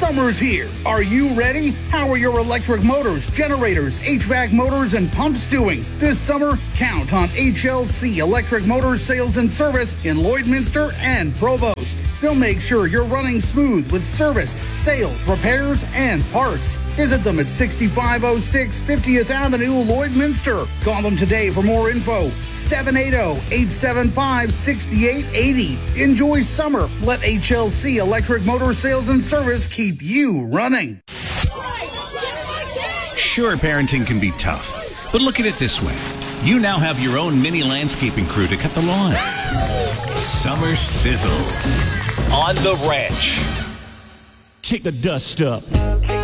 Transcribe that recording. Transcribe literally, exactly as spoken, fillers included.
Summer's here. Are you ready? How are your electric motors, generators, H V A C motors, and pumps doing? This summer, count on H L C Electric Motors Sales and Service in Lloydminster and Provost. They'll make sure you're running smooth with service, sales, repairs, and parts. Visit them at sixty-five oh six fiftieth Avenue, Lloydminster. Call them today for more info. seven eight zero, eight seven five, six eight eight zero. Enjoy summer. Let H L C Electric Motor Sales and Service keep you running. Sure, parenting can be tough, but look at it this way. You now have your own mini landscaping crew to cut the lawn. Summer sizzles on the ranch. Kick the dust up.